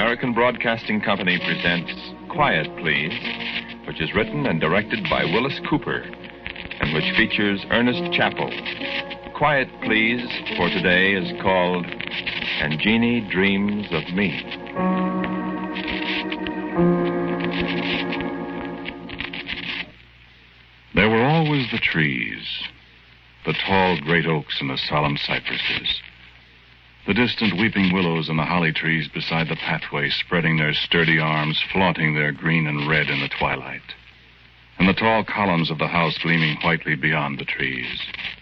American Broadcasting Company presents Quiet Please, which is written and directed by Willis Cooper, and which features Ernest Chappell. Quiet Please for today is called And Jeannie Dreams of Me. There were always the trees, the tall great oaks and the solemn cypresses, the distant weeping willows and the holly trees beside the pathway spreading their sturdy arms, flaunting their green and red in the twilight, and the tall columns of the house gleaming whitely beyond the trees.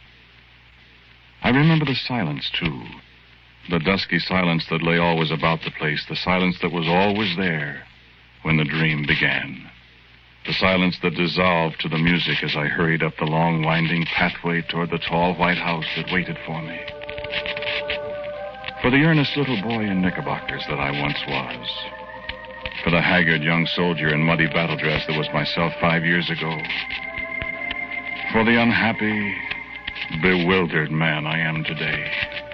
I remember the silence, too, the dusky silence that lay always about the place, the silence that was always there when the dream began, the silence that dissolved to the music as I hurried up the long, winding pathway toward the tall white house that waited for me. For the earnest little boy in knickerbockers that I once was. For the haggard young soldier in muddy battle dress that was myself 5 years ago. For the unhappy, bewildered man I am today.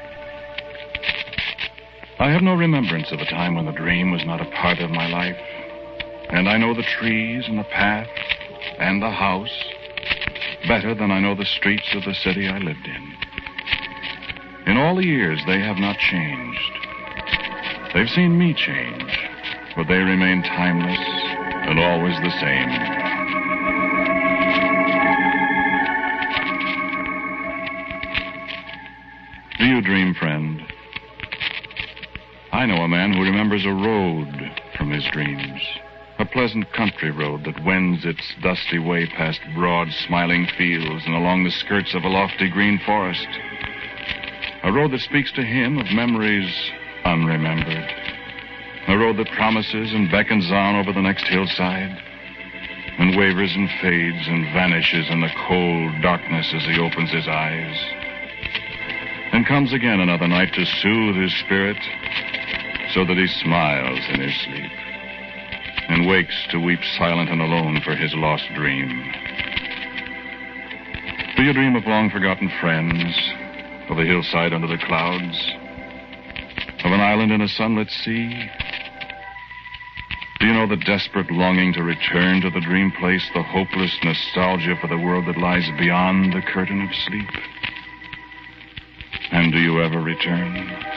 I have no remembrance of a time when the dream was not a part of my life. And I know the trees and the path and the house better than I know the streets of the city I lived in. In all the years, they have not changed. They've seen me change, but they remain timeless and always the same. Do you dream, friend? I know a man who remembers a road from his dreams. A pleasant country road that wends its dusty way past broad, smiling fields and along the skirts of a lofty green forest. A road that speaks to him of memories unremembered. A road that promises and beckons on over the next hillside and wavers and fades and vanishes in the cold darkness as he opens his eyes and comes again another night to soothe his spirit so that he smiles in his sleep and wakes to weep silent and alone for his lost dream. Do you dream of long-forgotten friends, of a hillside under the clouds, of an island in a sunlit sea? Do you know the desperate longing to return to the dream place, the hopeless nostalgia for the world that lies beyond the curtain of sleep? And do you ever return?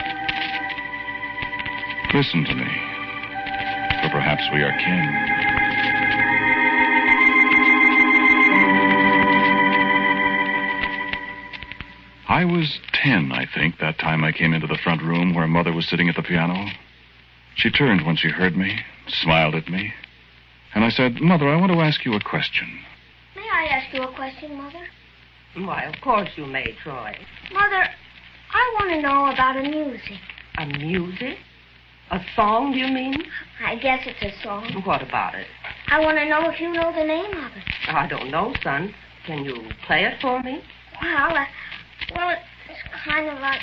Listen to me, for perhaps we are kin. I was 10, I think, that time I came into the front room where Mother was sitting at the piano. She turned when she heard me, smiled at me, and I said, "Mother, I want to ask you a question." May I ask you a question, Mother? Why, of course you may, Troy. Mother, I want to know about a music. A music? A song, do you mean? I guess it's a song. What about it? I want to know if you know the name of it. I don't know, son. Can you play it for me? Well, it's kind of like